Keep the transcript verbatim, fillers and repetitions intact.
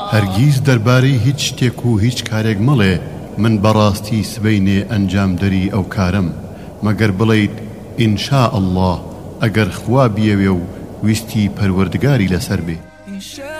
هەرگیز دەربارەی هیچ شتێک و هیچ کارێک مەڵێ من بەڕاستی سبەینێ ئەنجام دەری ئەو کارم، مەگەر بڵێیت ئینشاء الله ئەگەر خوا بیەوێ و ویستی پەروەردگاری لەسەر بێ.